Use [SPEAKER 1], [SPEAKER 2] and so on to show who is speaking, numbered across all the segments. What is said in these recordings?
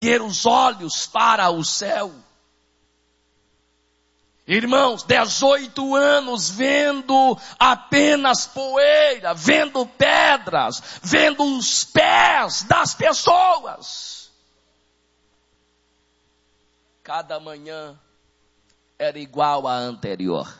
[SPEAKER 1] erguer os olhos para o céu. Irmãos, 18 anos vendo apenas poeira, vendo pedras, vendo os pés das pessoas. Cada manhã era igual à anterior.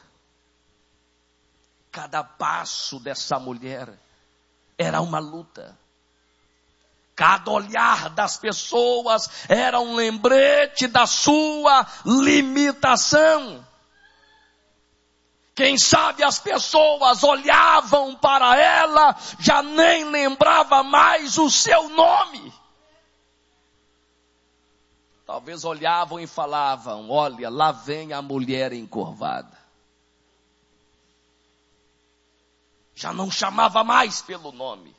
[SPEAKER 1] Cada passo dessa mulher era uma luta. Cada olhar das pessoas era um lembrete da sua limitação. Quem sabe as pessoas olhavam para ela, já nem lembrava mais o seu nome. Talvez olhavam e falavam: olha, lá vem a mulher encurvada. Já não chamava mais pelo nome.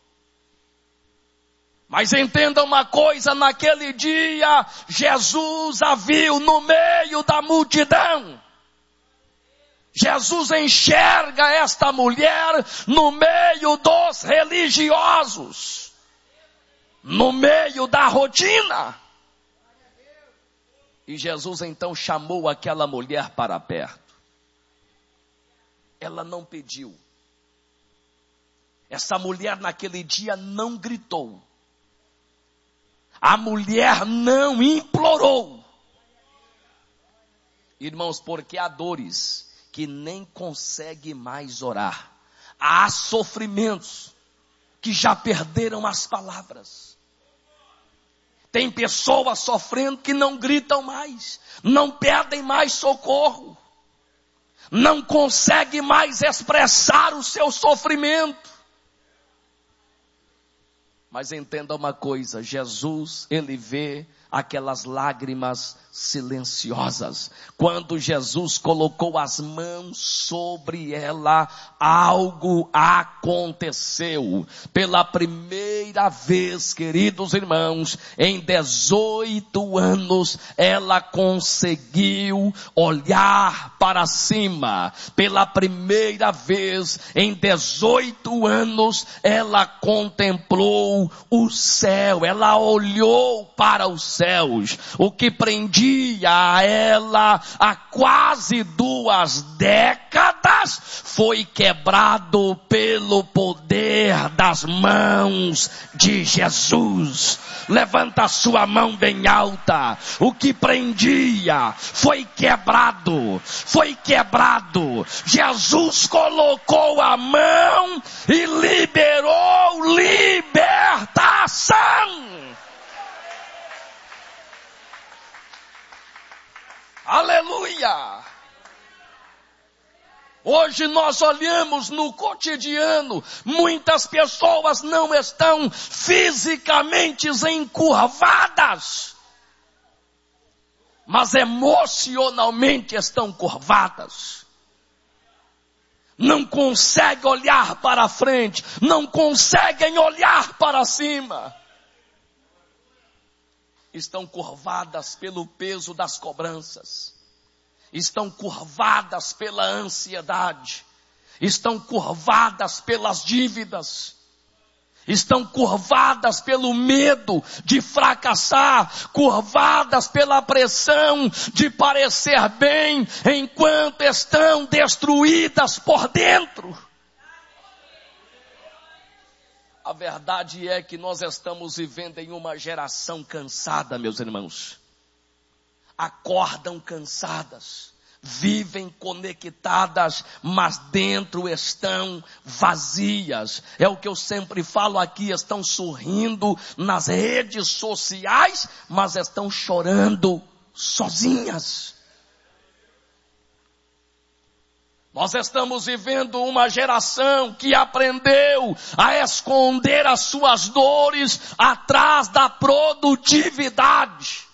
[SPEAKER 1] Mas entenda uma coisa, naquele dia, Jesus a viu no meio da multidão. Jesus enxerga esta mulher no meio dos religiosos, no meio da rotina. E Jesus então chamou aquela mulher para perto. Ela não pediu. Essa mulher naquele dia não gritou. A mulher não implorou. Irmãos, porque há dores que nem consegue mais orar. Há sofrimentos que já perderam as palavras. Tem pessoas sofrendo que não gritam mais, não pedem mais socorro, não conseguem mais expressar o seu sofrimento. Mas entenda uma coisa, Jesus, ele vê aquelas lágrimas silenciosas. Quando Jesus colocou as mãos sobre ela, algo aconteceu. Pela primeira vez, queridos irmãos, em 18 anos, ela conseguiu olhar para cima. Pela primeira vez, em 18 anos, ela contemplou o céu. Ela olhou para os céus. O que prendia a ela há quase 2 décadas foi quebrado pelo poder das mãos de Jesus. Levanta a sua mão bem alta. O que prendia foi quebrado. Foi quebrado. Jesus colocou a mão e liberou libertação. Aleluia! Hoje nós olhamos no cotidiano, muitas pessoas não estão fisicamente encurvadas, mas emocionalmente estão curvadas. Não conseguem olhar para frente, não conseguem olhar para cima. Estão curvadas pelo peso das cobranças. Estão curvadas pela ansiedade. Estão curvadas pelas dívidas. Estão curvadas pelo medo de fracassar. Curvadas pela pressão de parecer bem, enquanto estão destruídas por dentro. A verdade é que nós estamos vivendo em uma geração cansada, meus irmãos. Acordam cansadas, vivem conectadas, mas dentro estão vazias. É o que eu sempre falo aqui, estão sorrindo nas redes sociais, mas estão chorando sozinhas. Nós estamos vivendo uma geração que aprendeu a esconder as suas dores atrás da produtividade.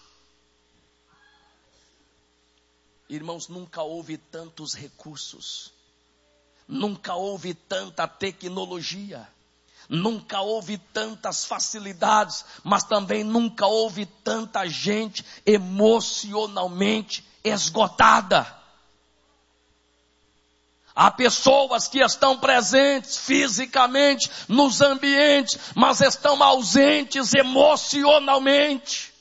[SPEAKER 1] Irmãos, nunca houve tantos recursos, nunca houve tanta tecnologia, nunca houve tantas facilidades, mas também nunca houve tanta gente emocionalmente esgotada. Há pessoas que estão presentes fisicamente nos ambientes, mas estão ausentes emocionalmente.